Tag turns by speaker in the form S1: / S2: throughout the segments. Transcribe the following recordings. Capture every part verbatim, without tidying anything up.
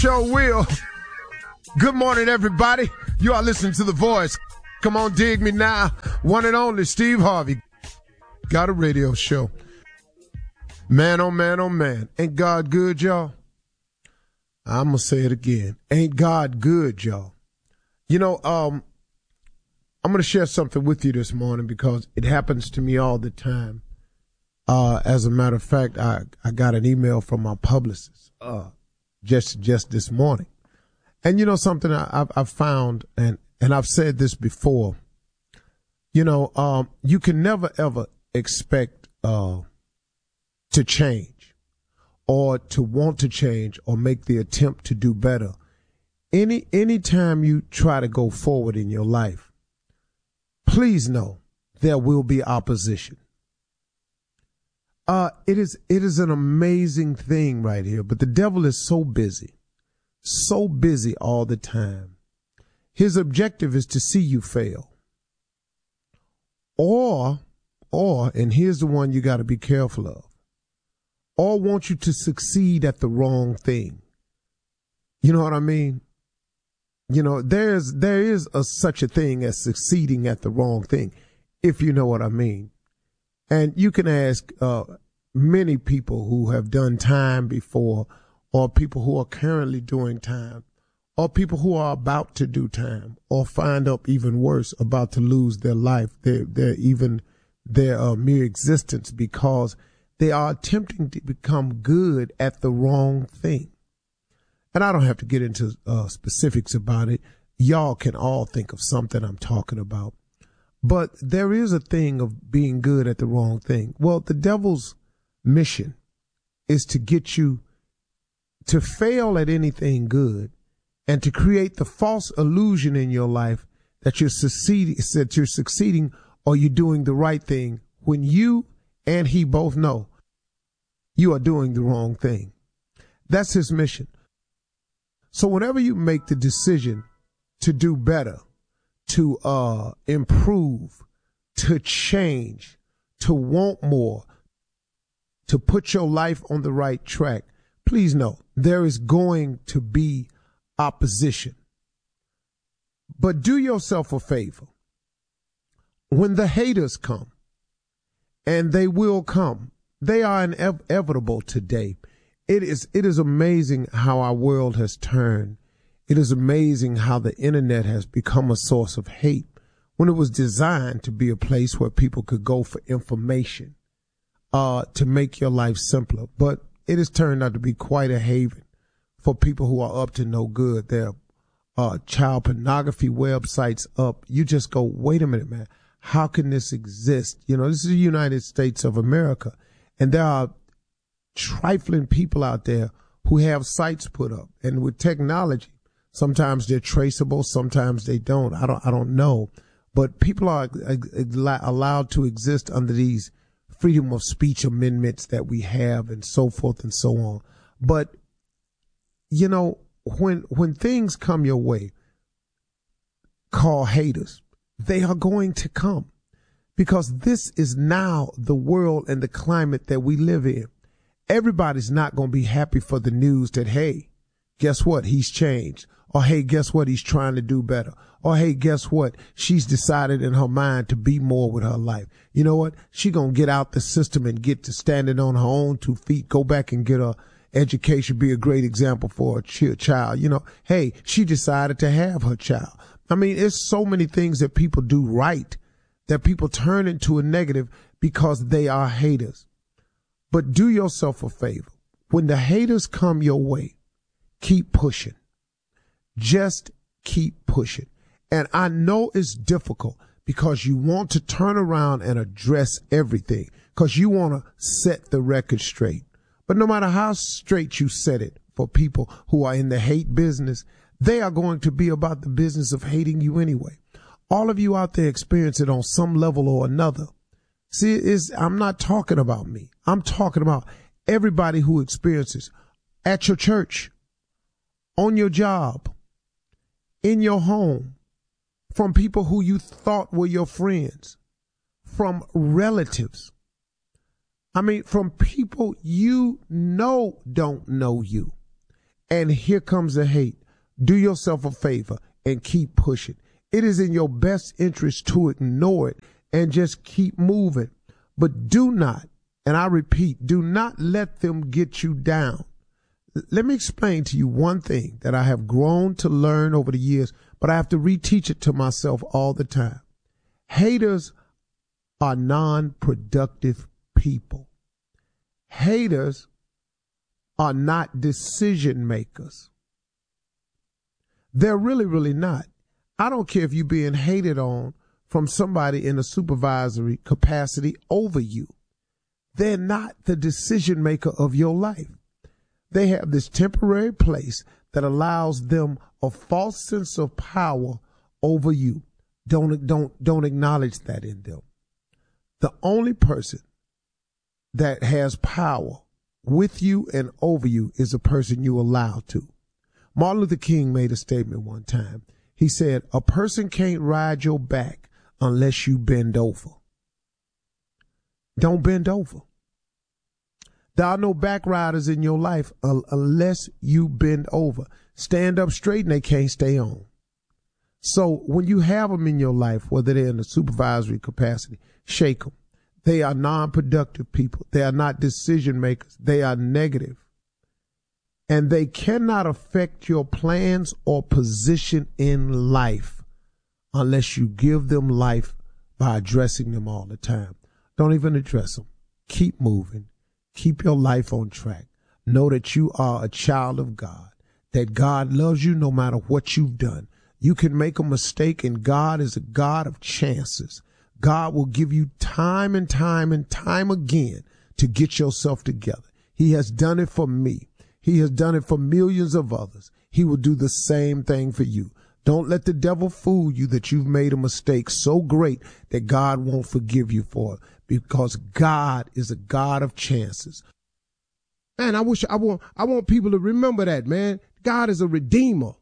S1: Sure will. Good morning, everybody. You are listening to The Voice. Come on, dig me now. One and only Steve Harvey. Got a radio show. Man, oh man, oh man. Ain't God good, y'all? I'm going to say it again. Ain't God good, y'all? You know, um, I'm going to share something with you this morning because it happens to me all the time. Uh, as a matter of fact, I, I got an email from my publicist, uh, just, just this morning. And you know something I, I've, I've found, and, and I've said this before, you know, um, you can never ever expect, uh, to change or to want to change or make the attempt to do better. Any, anytime you try to go forward in your life, please know there will be opposition. Uh, it is, it is an amazing thing right here, but the devil is so busy, so busy all the time. His objective is to see you fail. Or, or, and here's the one you got to be careful of, or want you to succeed at the wrong thing. You know what I mean? You know, there's, there is a, such a thing as succeeding at the wrong thing, if you know what I mean. And you can ask uh, many people who have done time before, or people who are currently doing time, or people who are about to do time, or find up even worse, about to lose their life, their, their even their uh, mere existence, because they are attempting to become good at the wrong thing. And I don't have to get into uh, specifics about it. Y'all can all think of something I'm talking about. But there is a thing of being good at the wrong thing. Well, the devil's mission is to get you to fail at anything good and to create the false illusion in your life that you're succeeding, that you're succeeding or you're doing the right thing when you and he both know you are doing the wrong thing. That's his mission. So whenever you make the decision to do better, to uh, improve, to change, to want more, to put your life on the right track, please know there is going to be opposition. But do yourself a favor. When the haters come, and they will come, they are inevitable today. It is, it is amazing how our world has turned. It is amazing how the internet has become a source of hate when it was designed to be a place where people could go for information, uh, to make your life simpler. But it has turned out to be quite a haven for people who are up to no good. There are uh, child pornography websites up. You just go, wait a minute, man. How can this exist? You know, this is the United States of America. And there are trifling people out there who have sites put up. And with technology, sometimes they're traceable, sometimes they don't. I don't, I don't know. But people are allowed to exist under these freedom of speech amendments that we have and so forth and so on. But, you know, when, when things come your way, call haters, they are going to come because this is now the world and the climate that we live in. Everybody's not going to be happy for the news that, hey, guess what? He's changed. Or, hey, guess what? He's trying to do better. Or, hey, guess what? She's decided in her mind to be more with her life. You know what? She going to get out the system and get to standing on her own two feet, go back and get her education, be a great example for a ch- child. You know, hey, she decided to have her child. I mean, it's so many things that people do right that people turn into a negative because they are haters. But do yourself a favor. When the haters come your way, keep pushing. Just keep pushing. And I know it's difficult because you want to turn around and address everything because you want to set the record straight. But no matter how straight you set it for people who are in the hate business, they are going to be about the business of hating you anyway. All of you out there experience it on some level or another. See, is I'm not talking about me. I'm talking about everybody who experiences at your church, on your job, in your home, from people who you thought were your friends, from relatives. I mean, from people you know don't know you. and here comes the hate. Do yourself a favor and keep pushing. It is in your best interest to ignore it and just keep moving. But do not, and I repeat, do not let them get you down. Let me explain to you one thing that I have grown to learn over the years, but I have to reteach it to myself all the time. Haters are non-productive people. Haters are not decision makers. They're really, really not. I don't care if you're being hated on from somebody in a supervisory capacity over you. They're not the decision maker of your life. They have this temporary place that allows them a false sense of power over you. Don't, don't, don't acknowledge that in them. The only person that has power with you and over you is a person you allow to. Martin Luther King made a statement one time. He said, a person can't ride your back unless you bend over. Don't bend over. There are no back riders in your life uh, unless you bend over. Stand up straight and they can't stay on. So when you have them in your life, whether they're in a supervisory capacity, shake them. They are non-productive people. They are not decision makers. They are negative. And they cannot affect your plans or position in life unless you give them life by addressing them all the time. Don't even address them. Keep moving. Keep your life on track. Know that you are a child of God, that God loves you no matter what you've done. You can make a mistake, and God is a God of chances. God will give you time and time and time again to get yourself together. He has done it for me. He has done it for millions of others. He will do the same thing for you. Don't let the devil fool you that you've made a mistake so great that God won't forgive you for it, because God is a God of chances. Man, I wish I want I want people to remember that, man. God is a redeemer.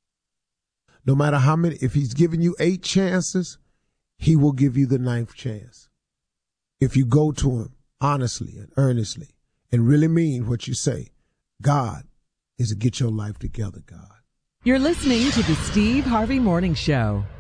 S1: No matter how many, if he's given you eight chances, he will give you the ninth chance. If you go to him honestly and earnestly and really mean what you say, God is a get your life together, God.
S2: You're listening to the Steve Harvey Morning Show.